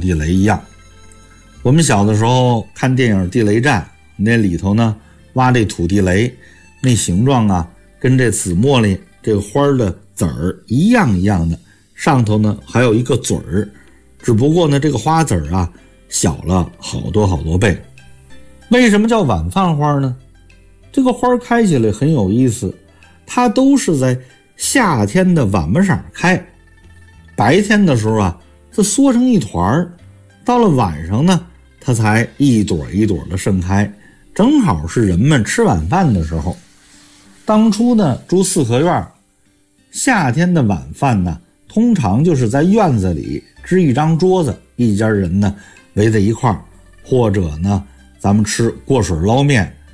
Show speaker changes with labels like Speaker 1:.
Speaker 1: 地雷一样。我们小的时候看电影《地雷战》，那里头呢挖这土地雷，那形状啊跟这紫茉莉这个花的籽儿一样一样的，上头呢还有一个嘴儿，只不过呢这个花籽儿啊小了好多倍。为什么叫晚饭花呢？这个花开起来很有意思，它都是在夏天的晚不晌开，白天的时候啊它缩成一团，到了晚上呢它才一朵一朵的盛开，正好是人们吃晚饭的时候。当初呢住四合院，夏天的晚饭呢通常就是在院子里支一张桌子，一家人呢围在一块儿，或者呢咱们吃过水捞面，